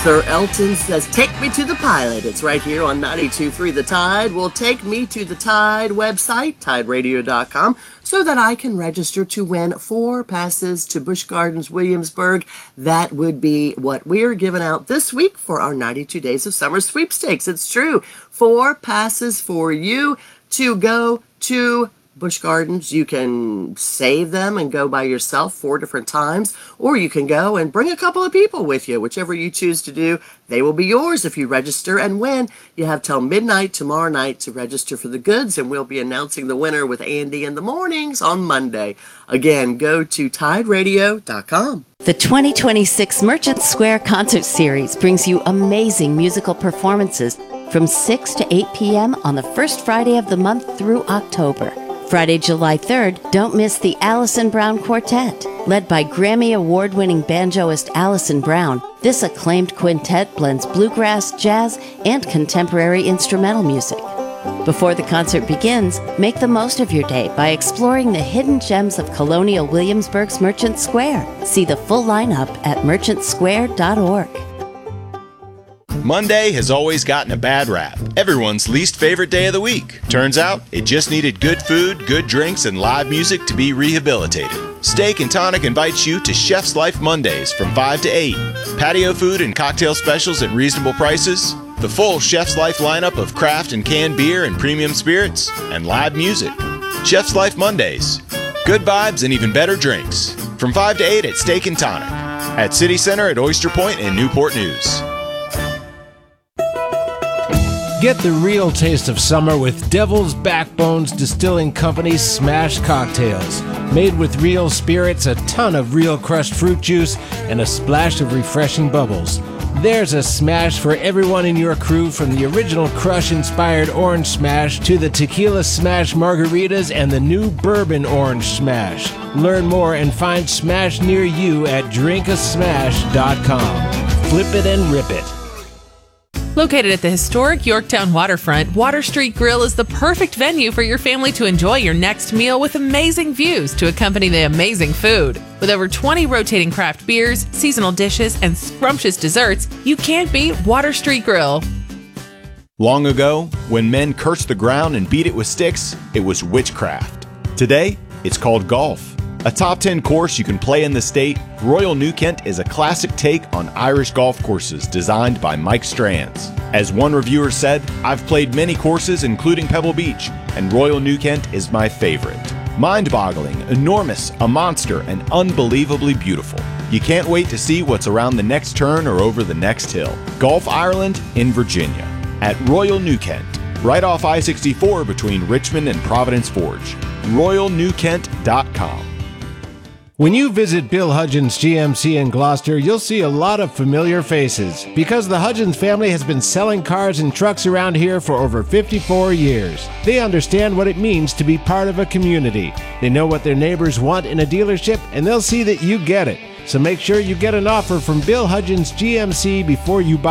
Sir Elton says, take me to the pilot. It's right here on 92.3 The Tide. Well, take me to the Tide website, tideradio.com, so that I can register to win 4 passes to Busch Gardens Williamsburg. That would be what we're giving out this week for our 92 Days of Summer sweepstakes. It's true. 4 passes for you to go to Busch Gardens. You can save them and go by yourself 4 different times, or you can go and bring a couple of people with you. Whichever you choose to do, they will be yours if you register and win. You have till midnight tomorrow night to register for the goods, and we'll be announcing the winner with Andy in the mornings on Monday. Again, go to tideradio.com. The 2026 Merchant Square Concert Series brings you amazing musical performances from 6 to 8 p.m. on the first Friday of the month through October. Friday, July 3rd, don't miss the Alison Brown Quartet. Led by Grammy Award-winning banjoist Alison Brown, this acclaimed quintet blends bluegrass, jazz, and contemporary instrumental music. Before the concert begins, make the most of your day by exploring the hidden gems of Colonial Williamsburg's Merchant Square. See the full lineup at merchantsquare.org. Monday has always gotten a bad rap. Everyone's least favorite day of the week. Turns out, it just needed good food, good drinks, and live music to be rehabilitated. Steak and Tonic invites you to Chef's Life Mondays from 5 to 8. Patio food and cocktail specials at reasonable prices. The full Chef's Life lineup of craft and canned beer and premium spirits. And live music. Chef's Life Mondays. Good vibes and even better drinks. From 5 to 8 at Steak and Tonic. At City Center at Oyster Point and Newport News. Get the real taste of summer with Devil's Backbones Distilling Company's Smash Cocktails. Made with real spirits, a ton of real crushed fruit juice, and a splash of refreshing bubbles. There's a smash for everyone in your crew, from the original Crush-inspired Orange Smash to the Tequila Smash Margaritas and the new Bourbon Orange Smash. Learn more and find Smash near you at drinkasmash.com. Flip it and rip it. Located at the historic Yorktown waterfront, Water Street Grill is the perfect venue for your family to enjoy your next meal with amazing views to accompany the amazing food. With over 20 rotating craft beers, seasonal dishes, and scrumptious desserts, you can't beat Water Street Grill. Long ago, when men cursed the ground and beat it with sticks, it was witchcraft. Today, it's called golf. A top 10 course you can play in the state, Royal New Kent is a classic take on Irish golf courses designed by Mike Strands. As one reviewer said, I've played many courses including Pebble Beach, and Royal New Kent is my favorite. Mind-boggling, enormous, a monster, and unbelievably beautiful. You can't wait to see what's around the next turn or over the next hill. Golf Ireland in Virginia. At Royal New Kent, right off I-64 between Richmond and Providence Forge. RoyalNewKent.com. When you visit Bill Hudgens GMC in Gloucester, you'll see a lot of familiar faces, because the Hudgens family has been selling cars and trucks around here for over 54 years. They understand what it means to be part of a community. They know what their neighbors want in a dealership, and they'll see that you get it. So make sure you get an offer from Bill Hudgens GMC before you buy.